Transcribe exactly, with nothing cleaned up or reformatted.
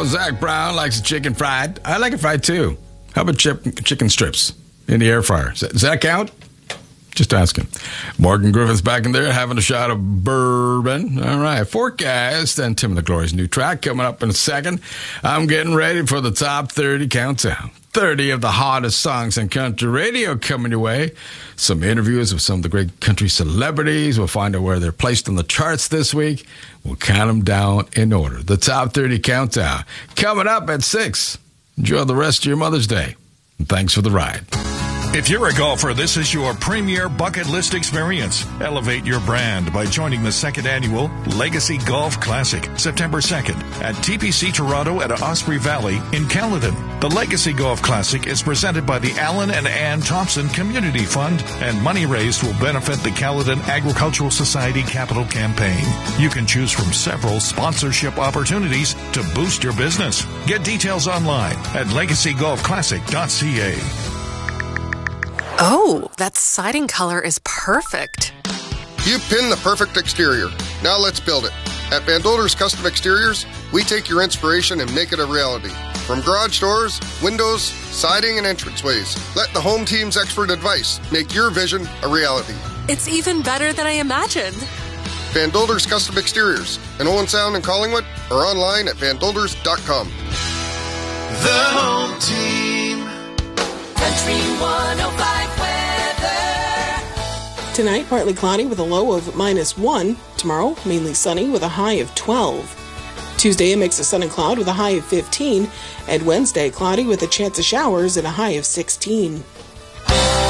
know Zach Brown likes the chicken fried. I like it fried too. How about chip, chicken strips in the air fryer? Does that, does that count? Just asking. Morgan Griffith's back in there having a shot of bourbon. All right. Forecast and Tim and the Glory's new track coming up in a second. I'm getting ready for the top thirty countdown. thirty of the hottest songs in country radio coming your way. Some interviews with some of the great country celebrities. We'll find out where they're placed on the charts this week. We'll count them down in order. The top thirty countdown coming up at six. Enjoy the rest of your Mother's Day. And thanks for the ride. If you're a golfer, this is your premier bucket list experience. Elevate your brand by joining the second annual Legacy Golf Classic, September second, at T P C Toronto at Osprey Valley in Caledon. The Legacy Golf Classic is presented by the Alan and Ann Thompson Community Fund, and money raised will benefit the Caledon Agricultural Society Capital Campaign. You can choose from several sponsorship opportunities to boost your business. Get details online at legacy golf classic dot c a. Oh, that siding color is perfect. You pinned the perfect exterior. Now let's build it. At Van Dolders Custom Exteriors, we take your inspiration and make it a reality. From garage doors, windows, siding, and entranceways, let the home team's expert advice make your vision a reality. It's even better than I imagined. Van Dolders Custom Exteriors in Owen Sound and Collingwood, or online at van dolders dot com. The home team. Country one oh five weather. Tonight, partly cloudy with a low of minus one. Tomorrow, mainly sunny with a high of twelve. Tuesday, a mix of sun and cloud with a high of fifteen. And Wednesday, cloudy with a chance of showers and a high of sixteen.